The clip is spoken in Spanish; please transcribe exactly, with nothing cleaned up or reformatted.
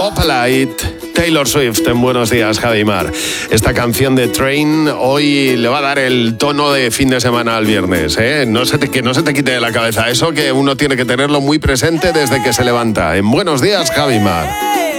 Opalite, Taylor Swift en Buenos Días, Javi Mar. Esta canción de Train hoy le va a dar el tono de fin de semana al viernes, ¿eh? No se te, que no se te quite de la cabeza eso, que uno tiene que tenerlo muy presente desde que se levanta. En Buenos Días, Javi Mar.